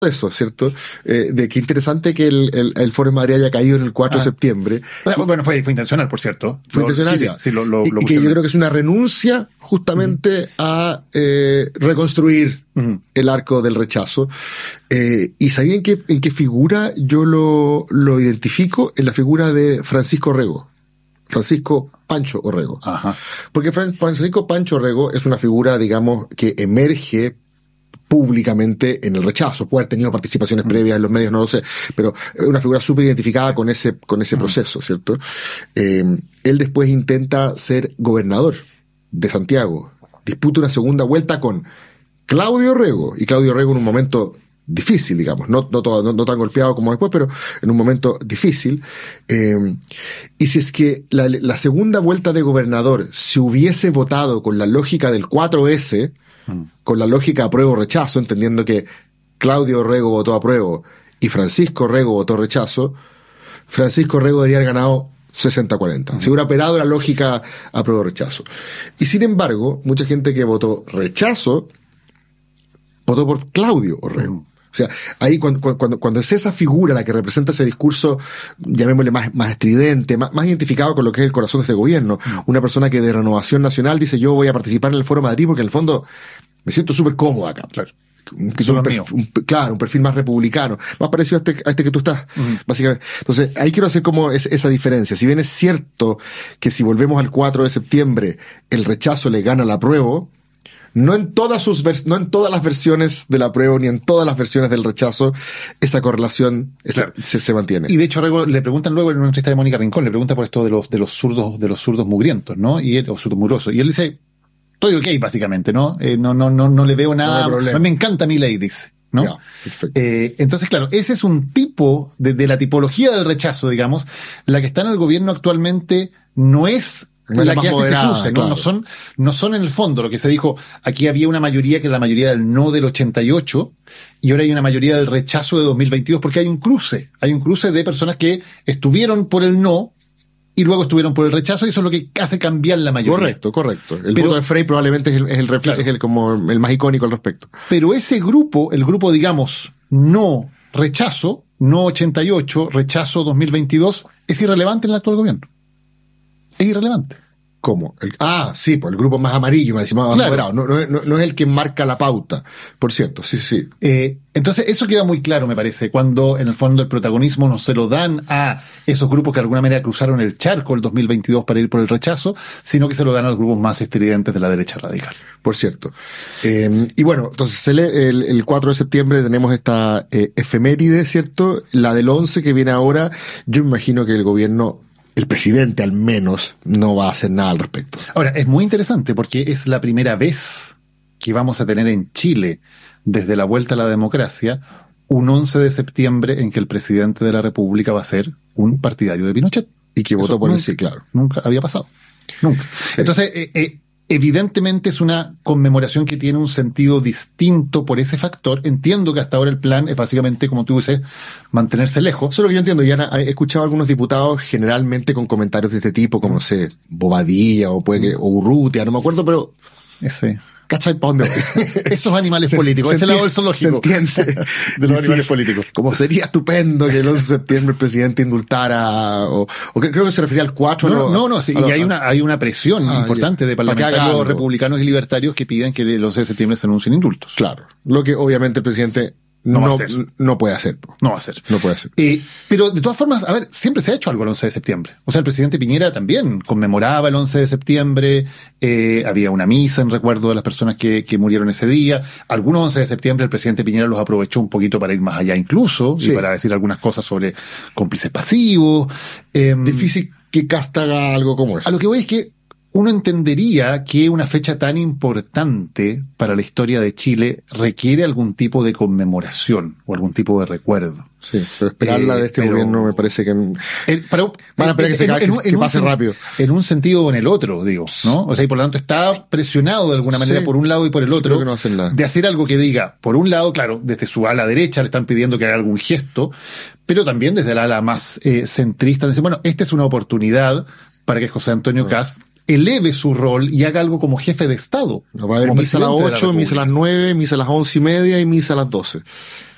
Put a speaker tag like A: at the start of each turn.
A: eso, ¿cierto? De qué interesante que el Foro de Madrid haya caído en el 4 de septiembre.
B: Bueno, fue intencional, por cierto.
A: Fue intencional. Y que yo creo que es una renuncia justamente a reconstruir el arco del rechazo. ¿Y sabían en qué figura yo lo identifico? En la figura de Francisco Pancho Orrego.
B: Ajá.
A: Porque Francisco Pancho Orrego es una figura, digamos, que emerge públicamente en el rechazo. Puede haber tenido participaciones previas en los medios, no lo sé, pero es una figura súper identificada con ese proceso, ¿cierto? Él después intenta ser gobernador de Santiago, disputa una segunda vuelta con Claudio Orrego, y Claudio Orrego en un momento difícil, digamos, no tan golpeado como después, pero en un momento difícil. Y si es que la segunda vuelta de gobernador se hubiese votado con la lógica del 4S, con la lógica apruebo-rechazo, entendiendo que Claudio Orrego votó apruebo y Francisco Orrego votó rechazo, Francisco Orrego debería haber ganado 60-40. Se hubiera operado la lógica apruebo-rechazo. Y sin embargo, mucha gente que votó rechazo votó por Claudio Orrego. O sea, ahí cuando es esa figura la que representa ese discurso, llamémosle más estridente, más identificado con lo que es el corazón de este gobierno, una persona que de Renovación Nacional dice: yo voy a participar en el Foro Madrid porque en el fondo me siento súper cómodo acá.
B: Claro.
A: Un perfil más republicano, más parecido a este que tú estás, básicamente. Entonces, ahí quiero hacer como esa diferencia. Si bien es cierto que si volvemos al 4 de septiembre, el rechazo le gana al apruebo, no en todas las versiones del apruebo ni en todas las versiones del rechazo esa correlación se mantiene.
B: Y de hecho le preguntan luego en una entrevista de Mónica Rincón, le pregunta por esto de los zurdos mugrientos, ¿no? O zurdos murosos. Y él dice: estoy ok, básicamente, ¿no? No le veo nada. No, me encanta mi ley, dice, ¿no?
A: Yeah, perfecto.
B: Entonces, claro, ese es un tipo de la tipología del rechazo, digamos. La que está en el gobierno actualmente no es la que hace ese cruce, ¿no? Claro. No son en el fondo lo que se dijo. Aquí había una mayoría que era la mayoría del no del 88 y ahora hay una mayoría del rechazo de 2022 porque hay un cruce de personas que estuvieron por el no y luego estuvieron por el rechazo, y eso es lo que hace cambiar la mayoría.
A: Correcto. El voto de Frey probablemente es como el más icónico al respecto.
B: Pero ese grupo, el grupo, digamos, no rechazo, no 88, rechazo 2022, es irrelevante en el actual gobierno. Es irrelevante.
A: ¿Cómo? Sí, pues el grupo más amarillo, más moderado. No es el que marca la pauta, por cierto, sí.
B: Entonces, eso queda muy claro, me parece, cuando en el fondo el protagonismo no se lo dan a esos grupos que de alguna manera cruzaron el charco el 2022 para ir por el rechazo, sino que se lo dan a los grupos más estridentes de la derecha radical.
A: Por cierto. Y bueno, entonces el 4 de septiembre tenemos esta efeméride, ¿cierto? La del 11 que viene ahora. Yo me imagino que el gobierno, el presidente al menos, no va a hacer nada al respecto.
B: Ahora, es muy interesante porque es la primera vez que vamos a tener en Chile, desde la vuelta a la democracia, un 11 de septiembre en que el presidente de la República va a ser un partidario de Pinochet.
A: Y que votó por él, sí, claro.
B: Nunca había pasado. Nunca. Sí. Entonces, evidentemente es una conmemoración que tiene un sentido distinto por ese factor. Entiendo que hasta ahora el plan es básicamente, como tú dices, mantenerse lejos.
A: Eso es lo que yo entiendo. Ya he escuchado a algunos diputados generalmente con comentarios de este tipo, como, no sé, Bobadilla o Urrutia, no me acuerdo, pero
B: ese...
A: ¿Cachai? ¿Para dónde voy?
B: Esos animales políticos. Ese lado del zoológico.
A: Se entiende.
B: De los animales políticos.
A: Como sería estupendo que el 11 de septiembre el presidente indultara, o creo que se refería al 4.
B: Sí, y hay una presión importante de parlamentarios republicanos y libertarios que piden que el 11 de septiembre se anuncien indultos.
A: Claro. Lo que obviamente el presidente no puede hacer.
B: No va a hacer.
A: No puede hacer.
B: Pero de todas formas, a ver, siempre se ha hecho algo el 11 de septiembre. O sea, el presidente Piñera también conmemoraba el 11 de septiembre, había una misa en recuerdo de las personas que murieron ese día. Algunos 11 de septiembre el presidente Piñera los aprovechó un poquito para ir más allá incluso, y para decir algunas cosas sobre cómplices pasivos.
A: Difícil que Casta haga algo como eso.
B: A lo que voy es que uno entendería que una fecha tan importante para la historia de Chile requiere algún tipo de conmemoración o algún tipo de recuerdo.
A: Sí, pero esperarla de este gobierno me parece que van a esperar que pase rápido.
B: En un sentido o en el otro, digo, ¿no? O sea, y por lo tanto está presionado de alguna manera por un lado y por el otro,
A: que no hacen nada,
B: de hacer algo que diga, por un lado, claro, desde su ala derecha le están pidiendo que haga algún gesto, pero también desde el ala más centrista, decir, bueno, esta es una oportunidad para que José Antonio Kast eleve su rol y haga algo como jefe de Estado.
A: Va a haber misa a las 8, misa a las 9, misa a las 11:30 y misa a las 12.